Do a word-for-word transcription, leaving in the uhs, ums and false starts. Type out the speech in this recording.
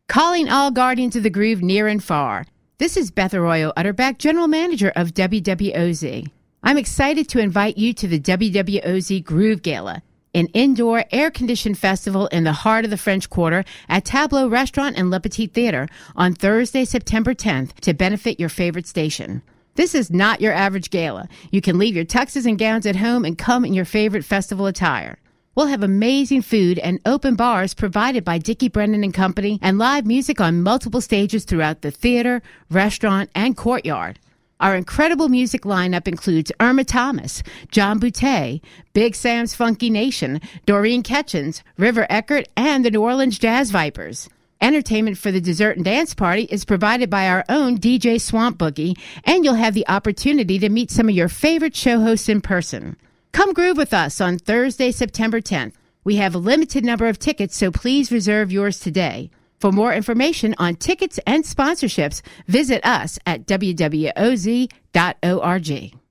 Calling all guardians of the groove near and far. This is Beth Arroyo Utterback, General Manager of W W O Z. I'm excited to invite you to the W W O Z Groove Gala, an indoor, air-conditioned festival in the heart of the French Quarter at Tableau Restaurant and Le Petit Theater on Thursday, September tenth, to benefit your favorite station. This is not your average gala. You can leave your tuxes and gowns at home and come in your favorite festival attire. We'll have amazing food and open bars provided by Dickie Brennan and Company, and live music on multiple stages throughout the theater, restaurant, and courtyard. Our incredible music lineup includes Irma Thomas, John Boutte, Big Sam's Funky Nation, Doreen Ketchens, River Eckert, and the New Orleans Jazz Vipers. Entertainment for the dessert and dance party is provided by our own D J Swamp Boogie, and you'll have the opportunity to meet some of your favorite show hosts in person. Come groove with us on Thursday, September tenth. We have a limited number of tickets, so please reserve yours today. For more information on tickets and sponsorships, visit us at w w o z dot org.